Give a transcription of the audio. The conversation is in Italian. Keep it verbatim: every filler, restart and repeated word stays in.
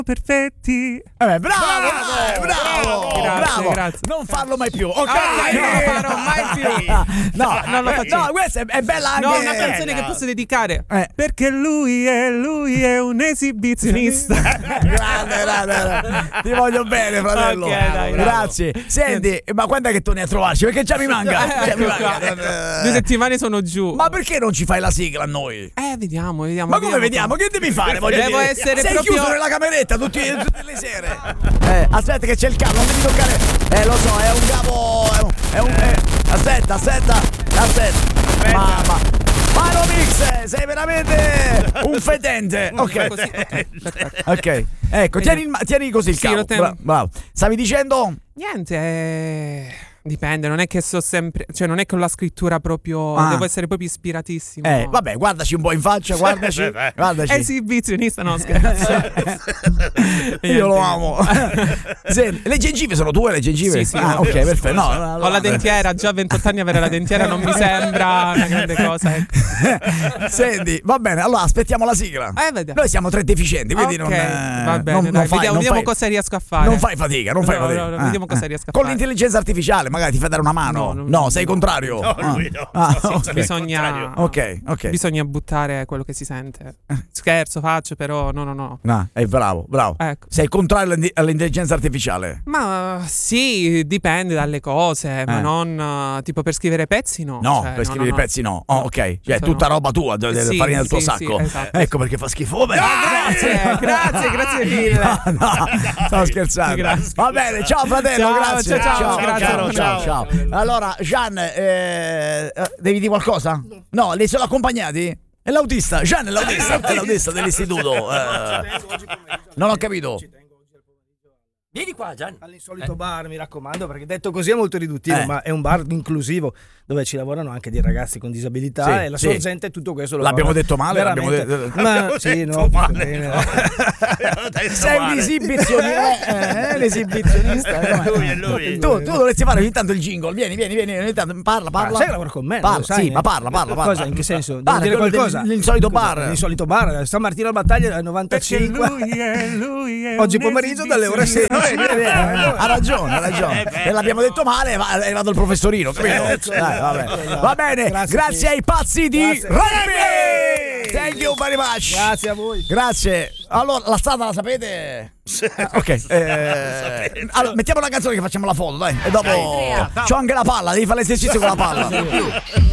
perfetti. Eh, bravo, bravo, bravo, Grazie, bravo. grazie. Non farlo mai più. Ok, Ah, non lo farò mai più. No, non lo faccio. No, questa è, è bella anche. No, una canzone che posso dedicare. Eh. Perché lui è, lui è un esibizionista. grande, grande, grande. Ti voglio bene, fratello. Ok, dai, bravo. Grazie. Senti, ma quando è che torni a trovarci? Perché già mi manca. Eh, Già mi ecco manca. qua. Due settimane sono giù. Ma perché non ci fai la sigla a noi? Eh, vediamo, vediamo. Ma come vediamo? Che devi fare? Voglio Devo dire. essere Sei proprio- chiuso nella cameretta tutti, tutte le sere. Eh, aspetta che c'è il capo, non devi toccare. Eh, lo so, è un capo. È un. È un eh. Aspetta, aspetta, aspetta. Mamma. Mano Mix, sei veramente un fedente. Ok. Così, ok, perfetto. Ok. Ecco, tieni, il ma- tieni così il Sì, capo. lo tengo. Bra- bravo. Stavi dicendo? Niente, eh, dipende, non è che so sempre, cioè non è che ho la scrittura proprio, Ah. devo essere proprio ispiratissimo. Eh, vabbè, guardaci un po' in faccia, guardaci. Guardaci. Esibizionista, no scherzo. Io lo amo. Senti, le gengive sono tue le gengive? Sì, sì, ah, no. ok, perfetto. No, no, no, Ho la dentiera, già a ventotto anni avere la dentiera non mi sembra una grande cosa. Ecco. Senti, va bene, allora aspettiamo la sigla. Eh, vediamo. Noi siamo tre deficienti, quindi Ok, non eh, va bene, non, dai, non fai, vediamo, non vediamo fai- cosa riesco a fare. Non fai fatica, non fai No, fatica. no, no, Ah, vediamo cosa ah. riesco a Con fare. l'intelligenza artificiale magari ti fai dare una mano. No, No, no, sei contrario. No, Ah. lui no. Ah, Sì, ok. Bisogna, Ok, ok. bisogna buttare quello che si sente. Scherzo, faccio, però no, no, no. No, è bravo, bravo. Ecco. Sei contrario all'indi- all'intelligenza artificiale? Ma sì, dipende dalle cose, ma Eh. non uh, tipo per scrivere pezzi, no. No, Cioè, per scrivere no, i pezzi no. Oh, ok, cioè è Sono- tutta roba tua, de- della Sì, farina del tuo sì, sacco. sì, esatto. Ecco perché fa schifo. Vabbè. Grazie, grazie, grazie mille. No, no, sto scherzando. Grazie. Va bene, ciao fratello, Ciao, grazie. ciao, ciao, ciao, grazie. ciao, ciao, Ciao. ciao. Allora, Gian, eh, eh, devi dire qualcosa? No, li sono accompagnati? È l'autista, Gian è l'autista, è l'autista dell'istituto. eh. Non ho capito. Vieni qua, Gian. All'insolito bar, mi raccomando, perché detto così è molto riduttivo, Eh. ma è un bar inclusivo dove ci lavorano anche dei ragazzi con disabilità Sì, e la sì. sorgente tutto questo lo L'abbiamo fa detto male? L'abbiamo veramente. detto- Ma L'abbiamo sì, detto no, male. bene. Sei un esibizionista, eh, l'esibizionista. È lui, è lui. Tu, tu dovresti fare ogni tanto il jingle. Vieni, vieni, vieni, ogni tanto parla, Ma parla. sai che lavora con me? Parla, lo sai, sì, eh? ma parla, parla, parla. Cosa? In che senso? Devo Parla, dire quello qualcosa? del- l'insolito Scusa, bar. L'insolito bar. San Martino al Battaglia del novantacinque. Perché lui è, lui è Oggi un pomeriggio dalle ore sei. esibizionista. Vieni, vieni, vieni. Ha ragione, ha ragione. Eh, beh. E l'abbiamo detto male, va- è arrivato il professorino, capito? Dai, vabbè. Va bene, grazie, Grazie, ai pazzi di Grazie. Rugby. Thank you very much. Grazie a voi. Grazie. Allora, la strada la sapete? Eh, ok. eh, allora, mettiamo la canzone che facciamo la foto, dai. E dopo. C'ho anche la palla, devi fare l'esercizio con la palla.